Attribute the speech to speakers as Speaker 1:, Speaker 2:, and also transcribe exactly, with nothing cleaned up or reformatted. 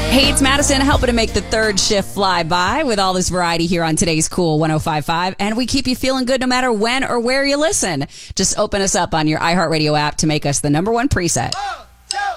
Speaker 1: Hey, it's Madison helping to make the third shift fly by with all this variety here on today's Cool one oh five point five. And we keep you feeling good no matter when or where you listen. Just open us up on your iHeartRadio app to make us the number one preset.